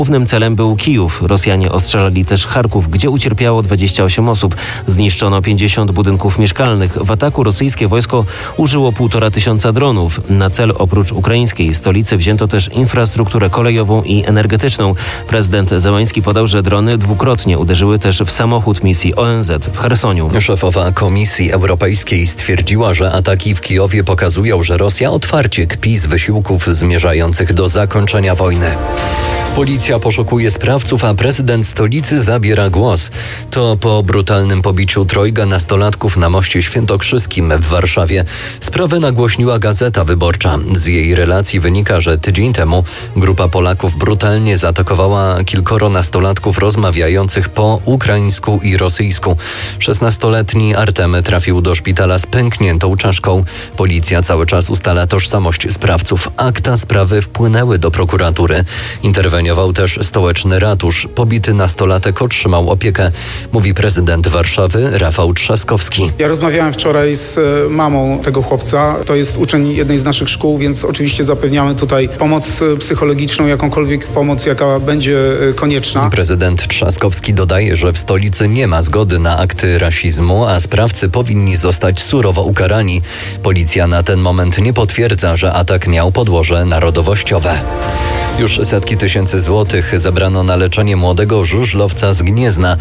Głównym celem był Kijów. Rosjanie ostrzelali też Charków, gdzie ucierpiało 28 osób. Zniszczono 50 budynków mieszkalnych. W ataku rosyjskie wojsko użyło 1500 dronów. Na cel oprócz ukraińskiej stolicy wzięto też infrastrukturę kolejową i energetyczną. Prezydent Zełański podał, że drony dwukrotnie uderzyły też w samochód misji ONZ w Chersoniu. Szefowa Komisji Europejskiej stwierdziła, że ataki w Kijowie pokazują, że Rosja otwarcie kpi z wysiłków zmierzających do zakończenia wojny. Policja poszukuje sprawców, a prezydent stolicy zabiera głos. To po brutalnym pobiciu trojga nastolatków na moście świętokrzyskim w Warszawie. Sprawę nagłośniła Gazeta Wyborcza. Z jej relacji wynika, że tydzień temu grupa Polaków brutalnie zaatakowała kilkoro nastolatków rozmawiających po ukraińsku i rosyjsku. 16-letni Artem trafił do szpitala z pękniętą czaszką. Policja cały czas ustala tożsamość sprawców. Akta sprawy wpłynęły do prokuratury. Interweniował też stołeczny ratusz. Pobity nastolatek otrzymał opiekę, mówi prezydent Warszawy Rafał Trzaskowski. Ja rozmawiałem wczoraj z mamą tego chłopca. To jest uczeń jednej z naszych szkół, więc oczywiście zapewniamy tutaj pomoc psychologiczną, jakąkolwiek pomoc, jaka będzie konieczna. Prezydent Trzaskowski dodaje, że w stolicy nie ma zgody na akty rasizmu, a sprawcy powinni zostać surowo ukarani. Policja na ten moment nie potwierdza, że atak miał podłoże narodowościowe. Już setki tysięcy złotych zabrano na leczenie młodego żużlowca z Gniezna.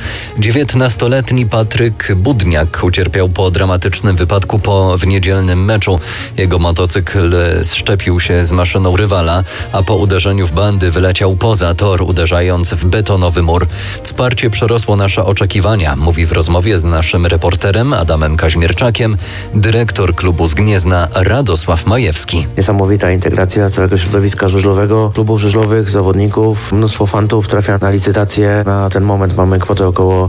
19-letni Patryk Budniak ucierpiał po dramatycznym wypadku w niedzielnym meczu. Jego motocykl zszczepił się z maszyną rywala, a po uderzeniu w bandy wyleciał poza tor, uderzając w betonowy mur. Wsparcie przerosło nasze oczekiwania, mówi w rozmowie z naszym reporterem Adamem Kaźmierczakiem dyrektor klubu z Gniezna Radosław Majewski. Niesamowita integracja całego środowiska żużlowego, klubów żużlowych, zawodników. Mnóstwo fantów trafia na licytację. Na ten moment mamy kwotę około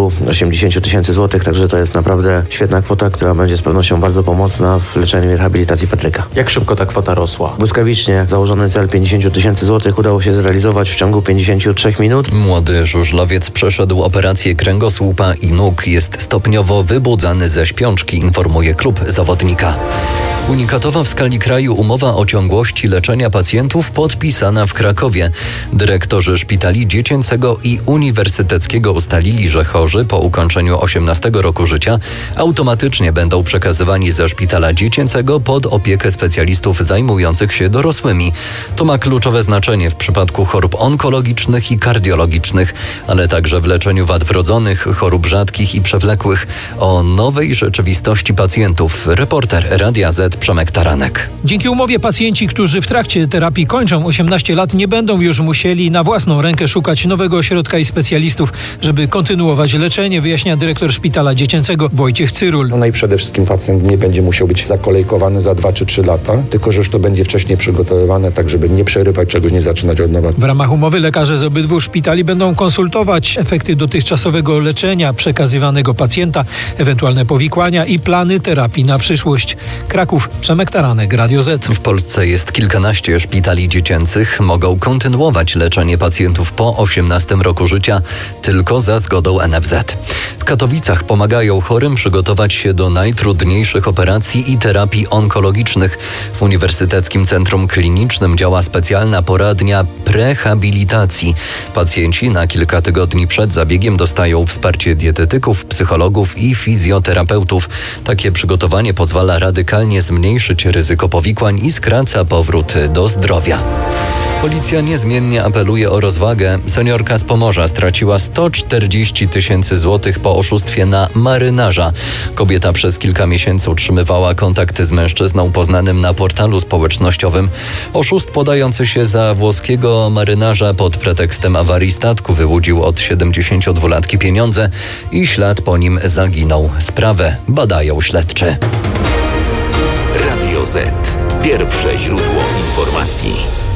380 tysięcy złotych, także to jest naprawdę świetna kwota, która będzie z pewnością bardzo pomocna w leczeniu i rehabilitacji Patryka. Jak szybko ta kwota rosła? Błyskawicznie. Założony cel 50 tysięcy złotych udało się zrealizować w ciągu 53 minut. Młody żużlowiec przeszedł operację kręgosłupa i nóg. Jest stopniowo wybudzany ze śpiączki, informuje klub zawodnika. Unikatowa w skali kraju umowa o ciągłości leczenia pacjentów podpisana w Krakowie. Dyrektorzy szpitali dziecięcego i uniwersyteckiego ustalili, że chorzy po ukończeniu 18 roku życia automatycznie będą przekazywani ze szpitala dziecięcego pod opiekę specjalistów zajmujących się dorosłymi. To ma kluczowe znaczenie w przypadku chorób onkologicznych i kardiologicznych, ale także w leczeniu wad wrodzonych, chorób rzadkich i przewlekłych. O nowej rzeczywistości pacjentów reporter Radia Z Przemek Taranek. Dzięki umowie pacjenci, którzy w trakcie terapii kończą 18 lat, nie będą już musieli na własną rękę szukać nowego ośrodka i specjalistów, żeby kontynuować leczenie, wyjaśnia dyrektor szpitala dziecięcego Wojciech Cyrul. No i przede wszystkim pacjent nie będzie musiał być zakolejkowany za 2 czy 3 lata, tylko że już to będzie wcześniej przygotowywane, tak żeby nie przerywać czegoś, nie zaczynać od nowa. W ramach umowy lekarze z obydwu szpitali będą konsultować efekty dotychczasowego leczenia przekazywanego pacjenta, ewentualne powikłania i plany terapii na przyszłość. Kraków, Przemek Taranek, Radio Z. W Polsce jest kilkanaście szpitali dziecięcych. Mogą kontynuować leczenie pacjentów po 18 roku życia tylko za zgodą NFZ. W Katowicach pomagają chorym przygotować się do najtrudniejszych operacji i terapii onkologicznych. W Uniwersyteckim Centrum Klinicznym działa specjalna poradnia prehabilitacji. Pacjenci na kilka tygodni przed zabiegiem dostają wsparcie dietetyków, psychologów i fizjoterapeutów. Takie przygotowanie pozwala radykalnie zmniejszyć ryzyko powikłań i skraca powrót do zdrowia. Policja niezmiennie apeluje o rozwagę. Seniorka z Pomorza straciła 140 tysięcy złotych po oszustwie na marynarza. Kobieta przez kilka miesięcy utrzymywała kontakty z mężczyzną poznanym na portalu społecznościowym. Oszust podający się za włoskiego marynarza pod pretekstem awarii statku wyłudził od 72-latki pieniądze i ślad po nim zaginął. Sprawę badają śledczy. Radio Z. Pierwsze źródło informacji.